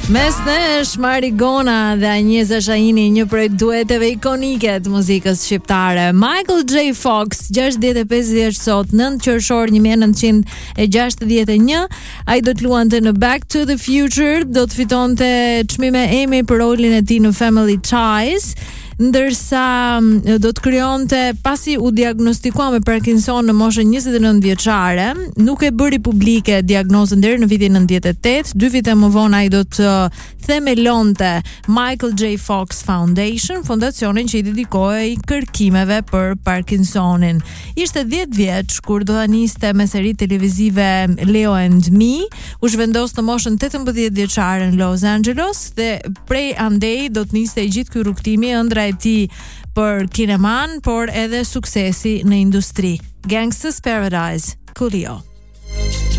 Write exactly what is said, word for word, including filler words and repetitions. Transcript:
Mes nesh Marigona dhe Agnesa Shaini, një prej dueteve ikonike të muzikës shqiptare. Michael J. Fox, gjashtëdhjetë e pesë vjeç sot, nëntë qershor një mijë e nëntëqind e gjashtëdhjetë e një, ai do të luante në Back to the Future, do të fitonte çmime Emmy për rolin e tij në Family Ties, ndërsa do të krijonte, pasi u diagnostikua me Parkinson në moshën njëzet e nëntë vjeçare, nuk e bëri publike diagnozën deri në vitin nëntëdhjetë e tetë. Dy vite më vonë ai do të themelonte Michael J. Fox Foundation, fondacionin që i dedikohej kërkimeve për Parkinsonin. Ishte dhjetë vjeç kur do ta niste me seri televizive Leo and Me, u zhvendos në moshën tetëmbëdhjetë vjeçare në Los Angeles dhe prej andej do të niste gjithë ky rrugtimi, ëndra e tij për kineman, por edhe suksesi në industri. Gangsta's Paradise, Coolio.